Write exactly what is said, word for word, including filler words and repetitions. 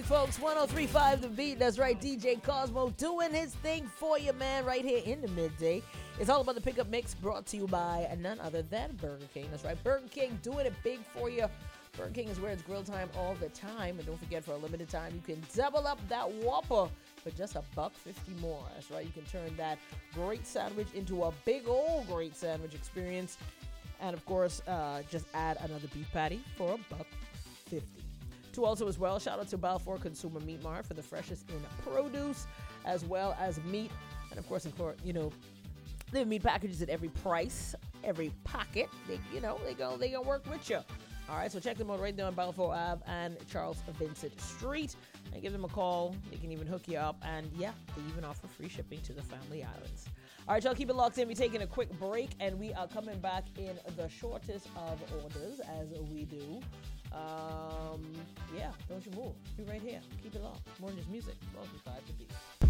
folks. one oh three point five The Beat. That's right. D J Cosmo doing his thing for you, man, right here in the midday. It's all about the pickup mix brought to you by none other than Burger King. That's right. Burger King doing it big for you. Burger King is where it's grill time all the time. And don't forget, for a limited time, you can double up that Whopper for just a buck fifty more. That's right. You can turn that great sandwich into a big old great sandwich experience. And of course, uh, just add another beef patty for a buck fifty. To also as well, shout out to Balfour Consumer Meat Mart for the freshest in produce as well as meat. And of course, of course, you know, they have meat packages at every price, every pocket. They, you know, they go, they gonna work with you. All right, so check them out right there on Balfour Ave and Charles Vincent Street, and give them a call. They can even hook you up, and yeah, they even offer free shipping to the Family Islands. All right, y'all, keep it locked in. We're taking a quick break, and we are coming back in the shortest of orders, as we do. Um, yeah, don't you move. Be right here. Keep it locked. More than just music. one oh three point five The Beat.